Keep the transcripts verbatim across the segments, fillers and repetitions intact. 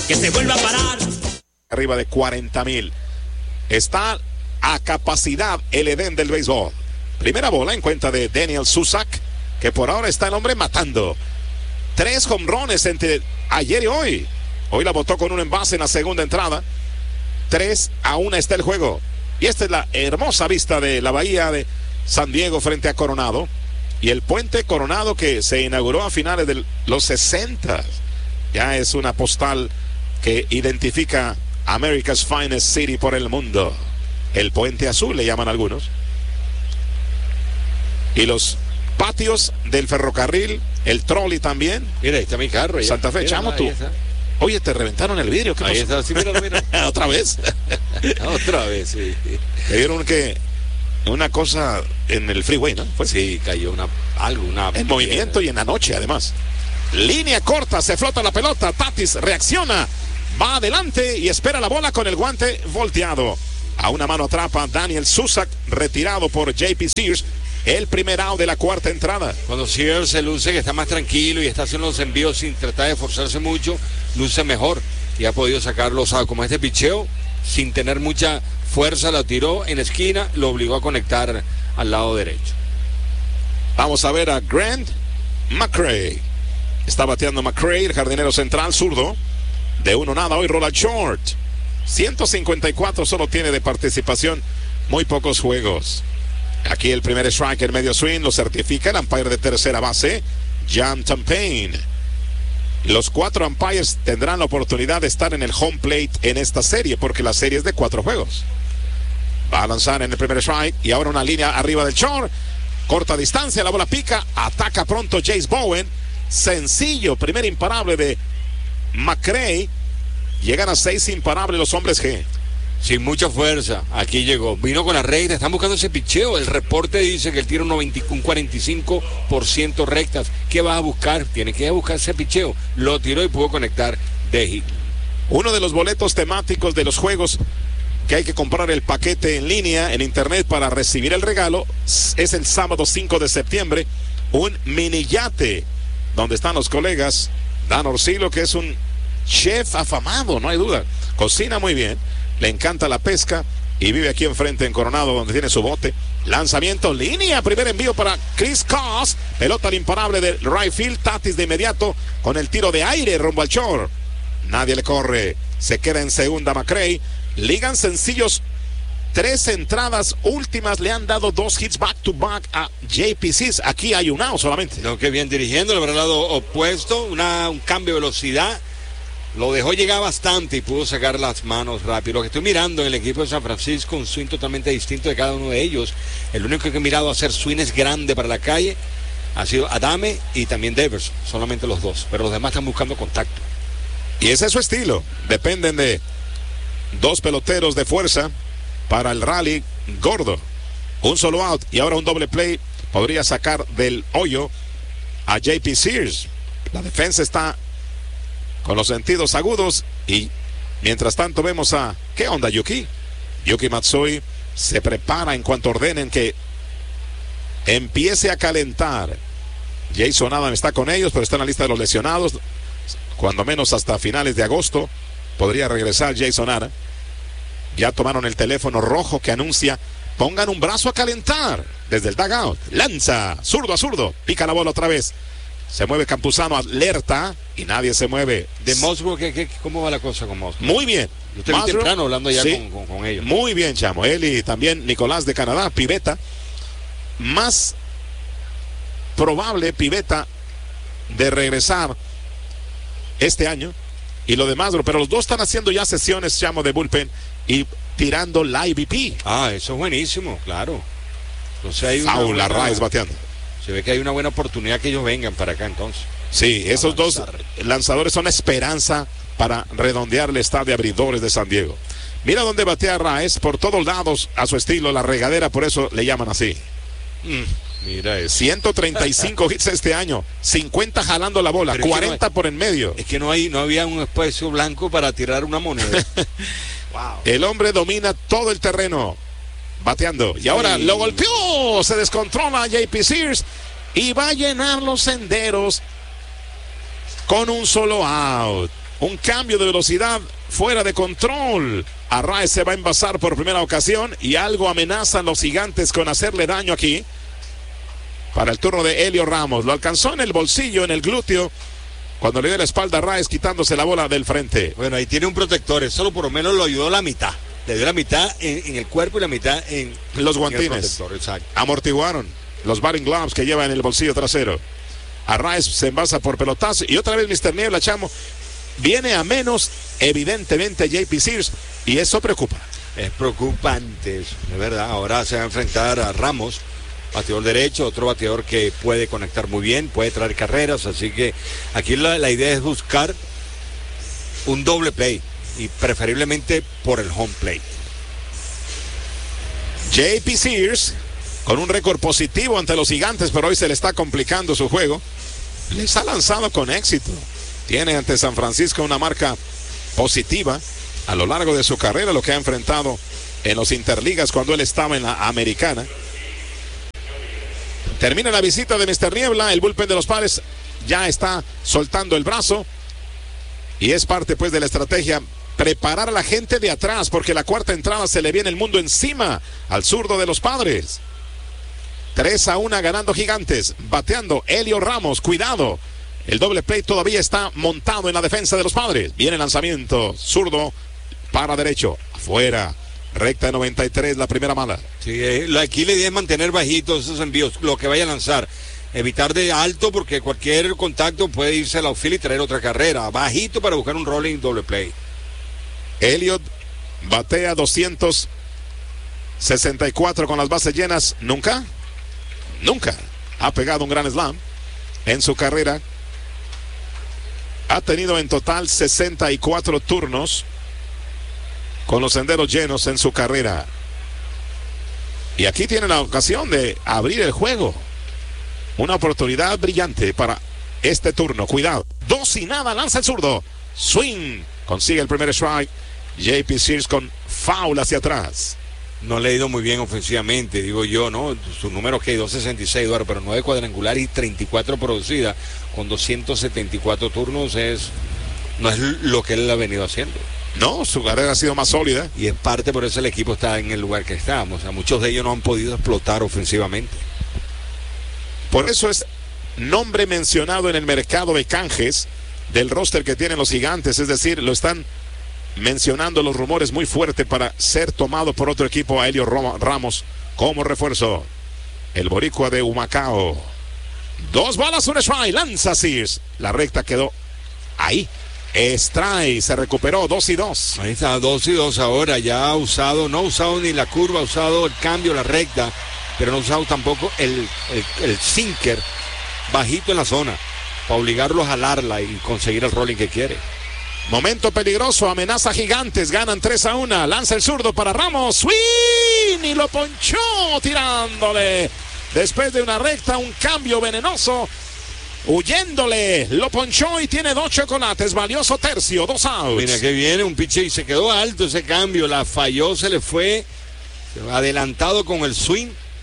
que se vuelva a parar. Arriba de cuarenta mil. Está a capacidad el Edén del béisbol. Primera bola en cuenta de Daniel Susac, que por ahora está el hombre matando. Tres jonrones entre ayer y hoy. Hoy la botó con un envase en la segunda entrada. Tres a una está el juego. Y esta es la hermosa vista de la bahía de San Diego frente a Coronado. Y el puente Coronado que se inauguró a finales de los sesenta. Ya es una postal que identifica America's Finest City por el mundo. El puente azul le llaman algunos. Y los patios del ferrocarril, el trolley también. Mira, ahí está mi carro. Santa Fe, chamo, tú. Oye, te reventaron el vidrio. ¿Qué ahí pasó? está, sí, mira, mira. ¿Otra vez? Otra vez, sí. Le dieron que una cosa en el freeway, ¿no? Pues sí, cayó una algo, una en movimiento y en la noche, además. Línea corta, se flota la pelota. Tatis reacciona, va adelante y espera la bola con el guante volteado. A una mano atrapa Daniel Susac, retirado por J P Sears. El primer out de la cuarta entrada. Cuando Sears se luce que está más tranquilo y está haciendo los envíos sin tratar de esforzarse mucho, luce mejor y ha podido sacar los outs. Como este picheo, sin tener mucha fuerza, lo tiró en la esquina, lo obligó a conectar al lado derecho. Vamos a ver a Grant McCray. Está bateando McCray, el jardinero central, zurdo. De uno nada, hoy rola short. ciento cincuenta y cuatro solo tiene de participación, muy pocos juegos. Aquí el primer strike en medio swing lo certifica el umpire de tercera base, John Tampain. Los cuatro umpires tendrán la oportunidad de estar en el home plate en esta serie, porque la serie es de cuatro juegos. Va a lanzar en el primer strike y ahora una línea arriba del short. Corta distancia, la bola pica, ataca pronto Jace Bowen. Sencillo, primer imparable de McCray. Llegan a seis imparables los hombres G. Sin mucha fuerza, aquí llegó. Vino con la recta, están buscando ese picheo. El reporte dice que él tira un, noventa, un cuarenta y cinco por ciento rectas. ¿Qué vas a buscar? Tiene que ir a buscar ese picheo. Lo tiró y pudo conectar de hit. Uno de los boletos temáticos de los juegos que hay que comprar el paquete en línea en internet para recibir el regalo es el sábado cinco de septiembre. Un mini yate donde están los colegas. Dan Orsillo, que es un chef afamado, no hay duda. Cocina muy bien. Le encanta la pesca y vive aquí enfrente en Coronado, donde tiene su bote. Lanzamiento, línea, primer envío para Chris Cos. Pelota al imparable de right field. Tatis de inmediato con el tiro de aire rumbo al short. Nadie le corre. Se queda en segunda McCray. Ligan sencillos. Tres entradas últimas le han dado dos hits back to back a J P C. Aquí hay un out solamente. No, que bien dirigiendo, el lado opuesto. Una, un cambio de velocidad. Lo dejó llegar bastante y pudo sacar las manos rápido. Lo que estoy mirando en el equipo de San Francisco, un swing totalmente distinto de cada uno de ellos. El único que he mirado hacer swings grande para la calle ha sido Adame y también Devers. Solamente los dos. Pero los demás están buscando contacto. Y ese es su estilo. Dependen de dos peloteros de fuerza para el rally gordo. Un solo out y ahora un doble play podría sacar del hoyo a J P Sears. La defensa está con los sentidos agudos y mientras tanto vemos a... ¿Qué onda, Yuki? Yuki Matsui se prepara en cuanto ordenen que empiece a calentar. Jason Adam está con ellos, pero está en la lista de los lesionados. Cuando menos hasta finales de agosto podría regresar Jason Adam. Ya tomaron el teléfono rojo que anuncia: pongan un brazo a calentar desde el dugout. Lanza, zurdo a zurdo, pica la bola otra vez. Se mueve Campuzano, alerta, y nadie se mueve. ¿De Musgrove ¿qué, qué, cómo va la cosa con Musgrove? Muy bien. Yo estoy temprano hablando ya sí, con, con, con ellos. Muy bien, chamo. Él y también Nicolás de Canadá, Pivetta. Más probable Pivetta de regresar este año. Y lo de Musgrove, pero los dos están haciendo ya sesiones, chamo, de bullpen y tirando la I V P. Ah, eso es buenísimo, claro. Entonces hay una Foul, buena... Raíz bateando. Se ve que hay una buena oportunidad que ellos vengan para acá entonces. Sí, esos dos lanzadores son esperanza para redondear el estadio de abridores de San Diego. Mira dónde batea Raez, por todos lados, a su estilo, la regadera, por eso le llaman así. Mm, mira eso. ciento treinta y cinco hits este año, cincuenta jalando la bola, pero cuarenta no hay, por en medio. Es que no hay, no había un espacio blanco para tirar una moneda. Wow. El hombre domina todo el terreno, bateando. Y ahora sí, lo golpeó, se descontrola J P Sears y va a llenar los senderos con un solo out. un cambio de velocidad fuera de control. Arraez se va a envasar por primera ocasión y algo amenazan los gigantes con hacerle daño aquí. Para el turno de Helio Ramos. Lo alcanzó en el bolsillo, en el glúteo, cuando le dio la espalda a Arraez quitándose la bola del frente. Bueno, ahí tiene un protector. Eso por lo menos lo ayudó la mitad. Le dio la mitad en, en el cuerpo y la mitad en los guantines. En el amortiguaron los batting gloves que lleva en el bolsillo trasero. Arraez se envasa por pelotazo y otra vez mister Niebla, chamo, viene a menos evidentemente J P Sears y eso preocupa. Es preocupante eso, es verdad. Ahora se va a enfrentar a Ramos, bateador derecho, otro bateador que puede conectar muy bien, puede traer carreras, así que aquí la, la idea es buscar un doble play y preferiblemente por el home plate. J P Sears con un récord positivo ante los gigantes, pero hoy se le está complicando su juego. Les ha lanzado con éxito. Tiene ante San Francisco una marca positiva a lo largo de su carrera, lo que ha enfrentado en los interligas cuando él estaba en la americana. Termina la visita de mister Niebla, el bullpen de los Padres ya está soltando el brazo y es parte pues de la estrategia preparar a la gente de atrás porque la cuarta entrada se le viene el mundo encima al zurdo de los Padres. tres a uno ganando Gigantes, bateando Helio Ramos, cuidado. El doble play todavía está montado en la defensa de los Padres. Viene el lanzamiento, zurdo para derecho, afuera, recta de noventa y tres, la primera mala. Sí, aquí la idea es mantener bajitos esos envíos, lo que vaya a lanzar. Evitar de alto porque cualquier contacto puede irse a la outfield y traer otra carrera. Bajito para buscar un rolling doble play. Elliot batea doscientos sesenta y cuatro con las bases llenas. Nunca, nunca ha pegado un gran slam en su carrera. Ha tenido en total sesenta y cuatro turnos con los senderos llenos en su carrera. Y aquí tiene la ocasión de abrir el juego. Una oportunidad brillante para este turno. Cuidado. Dos y nada. Lanza el zurdo. Swing. Consigue el primer strike. J P Sears con foul hacia atrás. No le ha ido muy bien ofensivamente, digo yo, ¿no? Su número que dos sesenta y seis, Eduardo, pero nueve cuadrangular y treinta y cuatro producidas con doscientos setenta y cuatro turnos es no es lo que él ha venido haciendo. No, su carrera ha sido más sólida. Y en parte por eso el equipo está en el lugar que está. O sea, muchos de ellos no han podido explotar ofensivamente. Por eso es nombre mencionado en el mercado de canjes del roster que tienen los Gigantes. Es decir, lo están mencionando los rumores muy fuerte para ser tomado por otro equipo a Helio Ramos como refuerzo. El boricua de Humacao. Dos balas, un strike. Lanza Sears. La recta quedó ahí. Strike, se recuperó, dos y dos. Ahí está, dos y dos ahora. Ya ha usado, no ha usado ni la curva, ha usado el cambio, la recta, pero no ha usado tampoco el, el, el sinker bajito en la zona para obligarlo a jalarla y conseguir el rolling que quiere. Momento peligroso, amenaza Gigantes, ganan tres a uno. Lanza el zurdo para Ramos, swing, y lo ponchó tirándole. Después de una recta, un cambio venenoso. Huyéndole, lo ponchó y tiene dos chocolates, valioso tercio, dos outs. Mira que viene un pitcher y se quedó alto ese cambio, la falló, se le fue adelantado con el swing.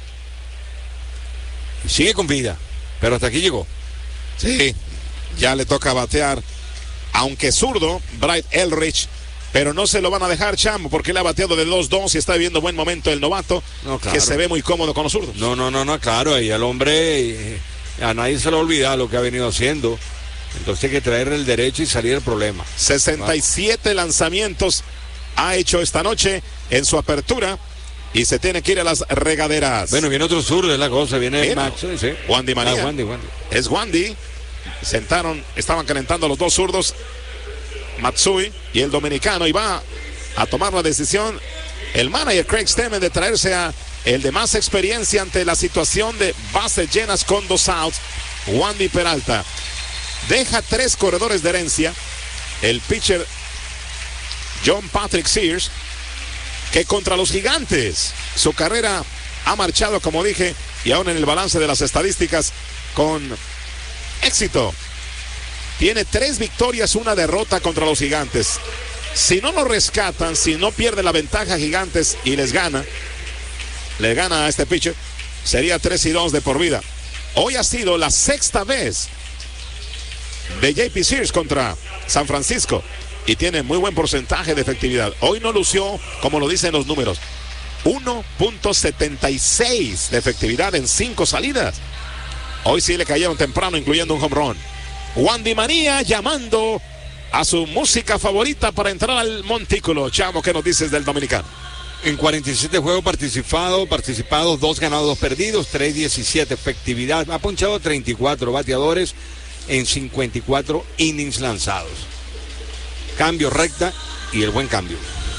Y sigue con vida, pero hasta aquí llegó. Sí, ya le toca batear, aunque zurdo, Bright Elrich, pero no se lo van a dejar, chamo, porque le ha bateado de dos dos y está viviendo buen momento el novato, no, claro, que se ve muy cómodo con los zurdos. No, no, no, no, claro, y el hombre... Eh, a nadie se le olvida lo que ha venido haciendo. Entonces hay que traer el derecho y salir del problema. sesenta y siete ¿Va? lanzamientos ha hecho esta noche en su apertura y se tiene que ir a las regaderas. Bueno, viene otro zurdo, es la cosa, viene Mira, Max, ¿sí? Wandy María. Ah, Wandy, Wandy. Es Wandy. Sentaron, estaban calentando los dos zurdos, Matsui y el dominicano, y va a tomar la decisión el manager Craig Stemmen de traerse a el de más experiencia ante la situación de bases llenas con dos outs, Wandy Peralta. Deja tres corredores de herencia el pitcher John Patrick Sears, que contra los Gigantes su carrera ha marchado, como dije, y aún en el balance de las estadísticas con éxito. Tiene tres victorias, una derrota contra los Gigantes. Si no lo rescatan, si no pierde la ventaja Gigantes y les gana, le gana a este pitcher, sería tres y dos de por vida. Hoy ha sido la sexta vez de J P Sears contra San Francisco y tiene muy buen porcentaje de efectividad. Hoy no lució como lo dicen los números. uno punto setenta y seis de efectividad en cinco salidas. Hoy sí le cayeron temprano, incluyendo un home run. Wandy Manía llamando a su música favorita para entrar al montículo. Chamo, ¿qué nos dices del dominicano? En cuarenta y siete juegos participados, participados, dos ganados, dos perdidos, tres diecisiete efectividad. Ha ponchado treinta y cuatro bateadores en cincuenta y cuatro innings lanzados. Cambio recta y el buen cambio.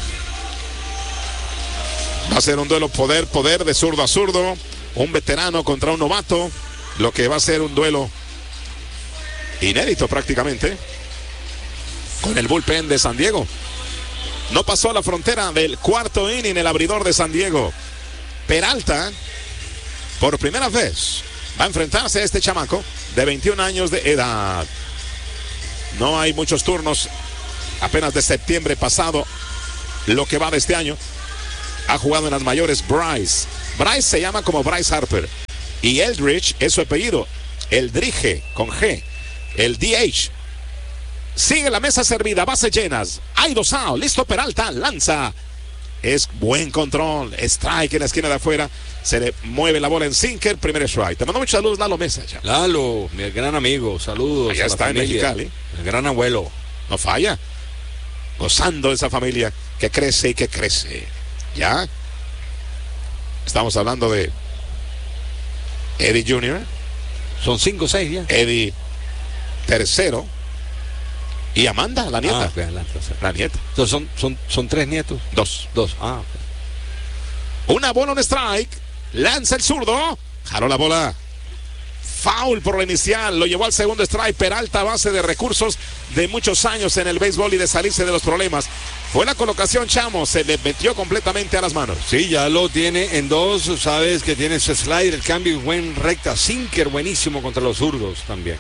Va a ser un duelo poder, poder de zurdo a zurdo. Un veterano contra un novato. Lo que va a ser un duelo inédito prácticamente. Con el bullpen de San Diego. No pasó a la frontera del cuarto inning el abridor de San Diego. Peralta, por primera vez, va a enfrentarse a este chamaco de veintiún años de edad. No hay muchos turnos. Apenas de septiembre pasado, lo que va de este año. Ha jugado en las mayores Bryce. Bryce se llama como Bryce Harper. Y Eldridge es su apellido. Eldridge con G. El D H. Sigue la mesa servida, bases llenas. Hay dos out, listo Peralta, lanza. Es buen control, strike en la esquina de afuera. Se le mueve la bola en sinker, primer strike. Te mando muchos saludos, Lalo Mesa. Ya. Lalo, mi gran amigo, saludos. Allá a está la en familia, Mexicali. el gran abuelo. No falla. Gozando de esa familia que crece y que crece. ¿Ya? Estamos hablando de Eddie junior Son cinco o seis ya. Eddie tercero. Y Amanda, la nieta. Ah, okay, la, la nieta. Entonces son, son, son tres nietos. Dos. Dos. Ah, okay. Una bola, un strike. Lanza el zurdo. Jaló la bola. Foul por la inicial. Lo llevó al segundo strike. Peralta, a base de recursos de muchos años en el béisbol y de salirse de los problemas. Fue la colocación, Chamo. Se le metió completamente a las manos. Sí, ya lo tiene en dos. Sabes que tiene ese slider, el cambio y buen recta. Sinker buenísimo contra los zurdos también.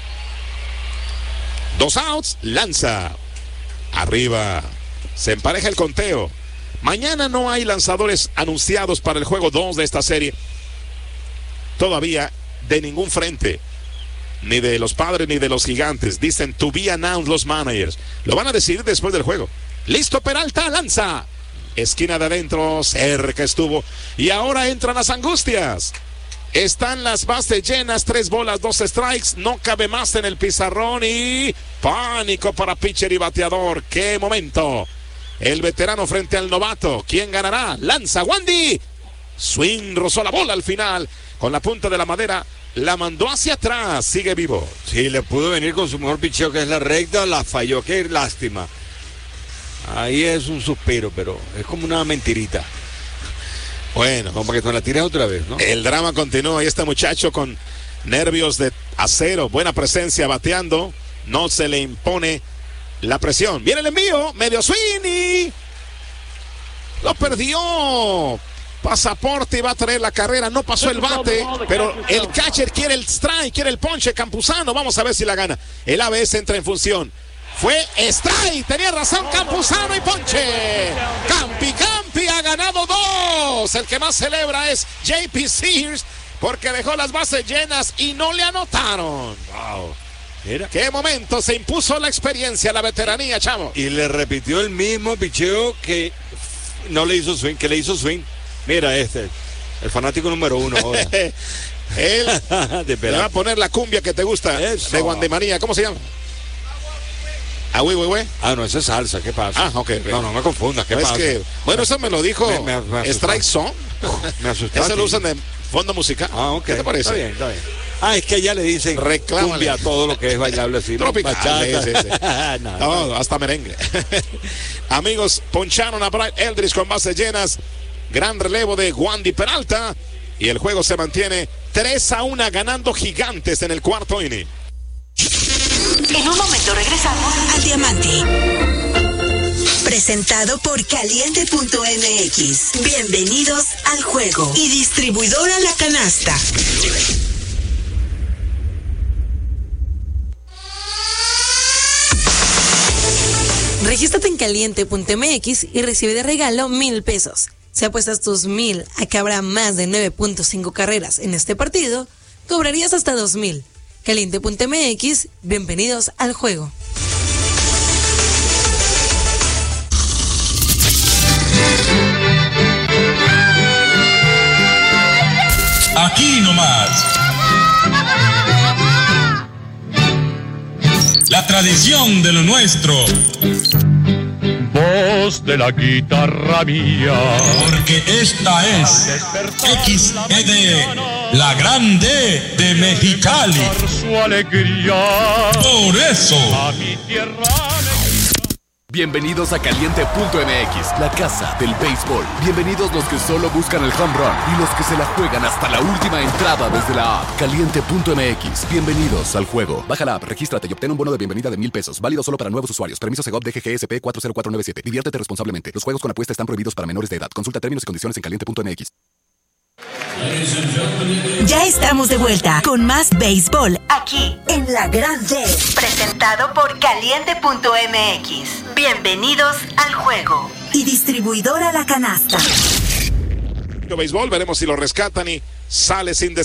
Dos outs, lanza. Arriba. Se empareja el conteo. Mañana no hay lanzadores anunciados para el juego dos de esta serie. Todavía de ningún frente. Ni de los Padres ni de los Gigantes. Dicen to be announced los managers. Lo van a decidir después del juego. Listo Peralta, lanza. Esquina de adentro, cerca estuvo. Y ahora entran las angustias. Están las bases llenas, tres bolas, dos strikes, no cabe más en el pizarrón y pánico para pitcher y bateador. ¡Qué momento! El veterano frente al novato. ¿Quién ganará? Lanza Wandy. Swing, rozó la bola al final. Con la punta de la madera, la mandó hacia atrás. Sigue vivo. Sí, le pudo venir con su mejor picheo que es la recta, la falló. Qué lástima. Ahí es un suspiro, pero es como una mentirita. Bueno, como para que tú la tires otra vez, ¿no? El drama continúa y este muchacho con nervios de acero, buena presencia bateando, no se le impone la presión. Viene el envío, medio swing y lo perdió. Pasaporte y va a traer la carrera, no pasó el bate, pero el catcher quiere el strike, quiere el ponche. Campuzano, vamos a ver si la gana. El A B S entra en función. Fue strike, tenía razón Campuzano y ponche. Campi Campi ha ganado dos. El que más celebra es J P Sears porque dejó las bases llenas y no le anotaron. Wow. Mira. Qué momento, se impuso la experiencia, la veteranía, Chavo. Y le repitió el mismo picheo que no le hizo swing, que le hizo swing. Mira este, el fanático número uno ahora. Él le va a poner la cumbia que te gusta. Eso. De Guandemanía, ¿cómo se llama? Ah, güey, güey, güey. Ah, no, esa es salsa, ¿qué pasa? Ah, ok. No, no me confundas, ¿qué es pasa? Que, bueno, eso me lo dijo me, me, me Strike Song. Me asustaste. Eso lo usan de fondo musical. Ah, ok. ¿Qué te parece? Está bien, está bien. Ah, es que allá le dicen Reclámale. Cumbia todo lo que es bailable así. Tropical. Sí, sí, sí. no, no, no. Hasta merengue. Amigos, poncharon a Brian Eldridge con bases llenas. Gran relevo de Wandy Peralta. Y el juego se mantiene tres a uno ganando Gigantes en el cuarto inning. En un momento regresamos al Diamante. Presentado por Caliente punto M X. Bienvenidos al juego. Y distribuidora La Canasta. Regístrate en Caliente punto M X y recibe de regalo mil pesos. Si apuestas tus mil a que habrá más de nueve punto cinco carreras en este partido, cobrarías hasta dos mil. Caliente punto M X, bienvenidos al juego. Aquí nomás. La tradición de lo nuestro. Voz de la guitarra mía. Porque esta es X E D, la grande de Mexicali. Su alegría. Por eso. A mi tierra. Bienvenidos a Caliente punto M X, la casa del béisbol. Bienvenidos los que solo buscan el home run y los que se la juegan hasta la última entrada desde la app. Caliente punto M X, bienvenidos al juego. Baja la app, regístrate y obtén un bono de bienvenida de mil pesos. Válido solo para nuevos usuarios. Permiso Segov D G G S P cuatro cero cuatro nueve siete. Diviértete responsablemente. Los juegos con apuesta están prohibidos para menores de edad. Consulta términos y condiciones en Caliente punto M X. Ya estamos de vuelta con más béisbol aquí en La Grande, presentado por Caliente punto M X. Bienvenidos al juego. Y distribuidora La Canasta. Béisbol, veremos si lo rescatan y sale sin